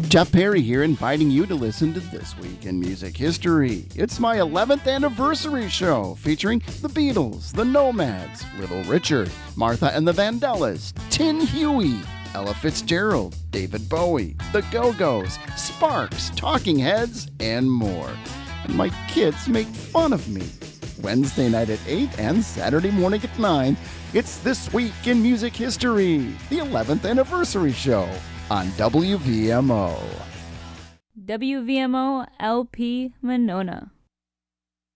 Jeff Perry here, inviting you to listen to This Week in Music History. It's my 11th anniversary show featuring the Beatles, the Nomads, Little Richard, Martha and the Vandellas, Tin Huey, Ella Fitzgerald, David Bowie, the Go-Go's, Sparks, Talking Heads, and more. And my kids make fun of me. Wednesday night at 8 and Saturday morning at 9, it's This Week in Music History, the 11th anniversary show on WVMO. WVMO LP Monona.